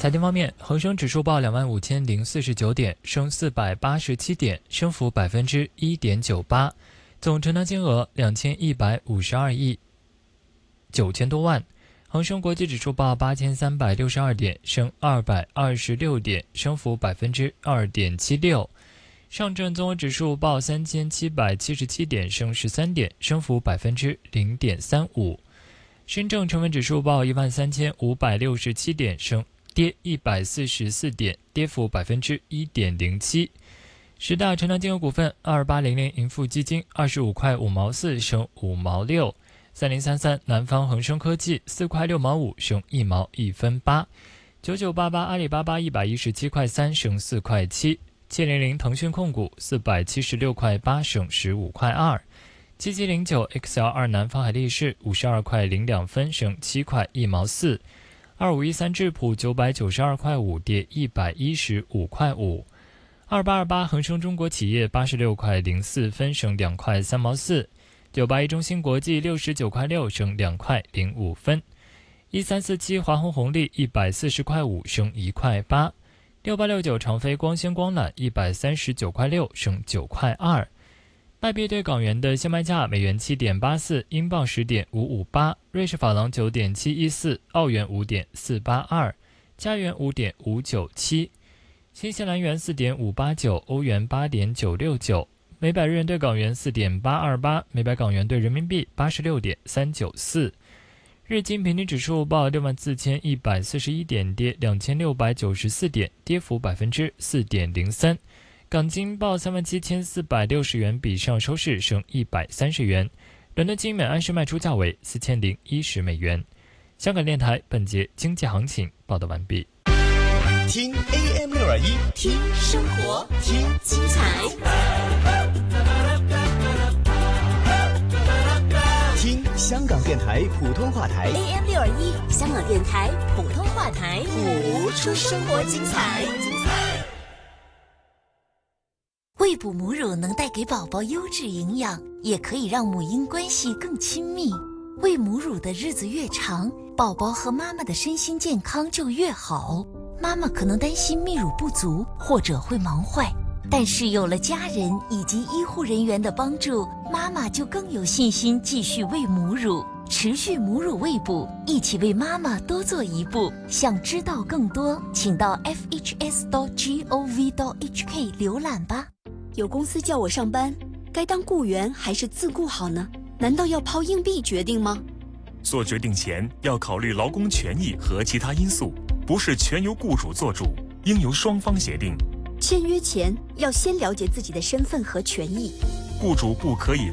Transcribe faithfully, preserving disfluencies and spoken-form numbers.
财经方面，恒生指数报两万五千零四十九点，升四百八十七点，升幅百分之一点九八，总成交金额两千一百五十二亿九千多万。恒生国际指数报八千三百六十二点，升二百二十六点，升幅百分之二点七六。上证综合指数报三千七百七十七点，升十三点，升幅百分之零点三五。深证成分指数报一万三千五百六十七点，升跌一百四十四点，跌幅百分之一点零七。十大成交金额股份：二八零零盈富基金二十五块五毛四，升五毛六；三零三三南方恒生科技四块六毛五，升一毛一分八；九九八八阿里巴巴一百一十七块三，升四块七；七零零腾讯控股四百七十六块八，升十五块二；七七零九 X L 二南方海力士五十二块零两分，升七块一毛四；二五一三智普九百九十二块五，跌一百一十五块五；二八二八恒生中国企业八十六块零四分，升两块三毛四；九八一中芯国际六十九块六，升两块零五分；一三四七华虹红利一百四十块五，升一块八；六八六九长飞光纤光缆一百三十九块六，升九块二。外币对港元的现卖价：美元七点八四，英镑十点五五八，瑞士法郎九点七一四，澳元五点四八二，加元五点五九七，新西兰元四点五八九，欧元八点九六九，每百日元对港元四点八二八，每百港元对人民币八十六点三九四。日经平均指数报六万四千一百四十一点，跌两千六百九十四点，跌幅百分之四点零三。港金报三万七千四百六十元，比上收市升一百三十元。伦敦金每安士卖出价为四千零一十美元。香港电台本节经济行情报道完毕。 听 A M 六二一， 听生活，听精彩， 听香港电台普通话台 A M 六二一，香港电台普通话台， 谱出生活精彩。 喂哺母乳能带给宝宝优质营养，也可以让母婴关系更亲密。喂母乳的日子越长，宝宝和妈妈的身心健康就越好。妈妈可能担心泌乳不足，或者会忙坏，但是有了家人以及医护人员的帮助，妈妈就更有信心继续喂母乳。持续母乳喂哺，一起为妈妈多做一步。想知道更多，请到 f h s dot gov dot h k 浏览吧。 有公司叫我上班，该当雇员还是自雇好呢？难道要抛硬币决定吗？ 做决定前要考虑劳工权益和其他因素，不是全由雇主做主，应由双方协定。 签约前要先了解自己的身份和权益。 雇主不可以